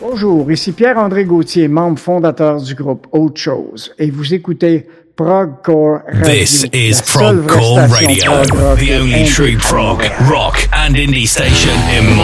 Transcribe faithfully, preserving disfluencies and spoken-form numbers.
Bonjour, ici Pierre-André Gauthier, membre fondateur du groupe Autre Chose, et vous écoutez Progcore Radio. This is Progcore Radio, the only true prog, rock and indie station in